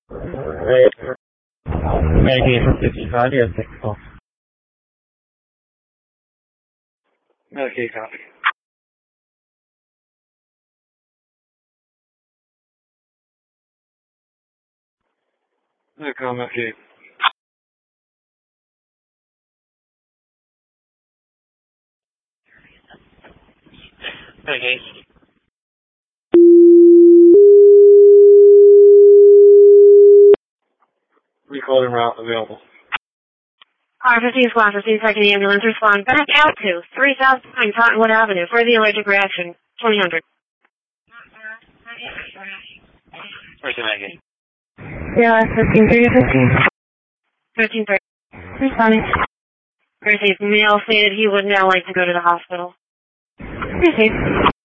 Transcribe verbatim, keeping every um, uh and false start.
Medication fifty-five, yes, six call. Medicaid copy. No comment, Medicaid. Medicaid. Recall and route available. R fifteen squad fifteen second ambulance respond back out to three thousand nine Cottonwood Avenue for the allergic reaction. twenty hundred. Where's the Medicaid? Yeah, fifteen three to fifteen. fifteen three. Responding. Received. Male stated he would now like to go to the hospital. Received.